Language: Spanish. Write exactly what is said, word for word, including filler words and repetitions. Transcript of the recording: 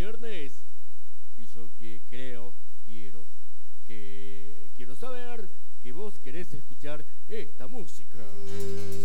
viernes. Y yo que creo, quiero, que quiero saber que vos querés escuchar esta música.